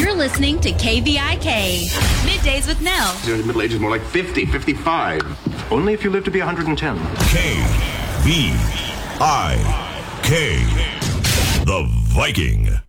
You're listening to KVIK. Middays with Nell. The middle age is more like 50, 55. Only if you live to be 110. KVIK. The Viking.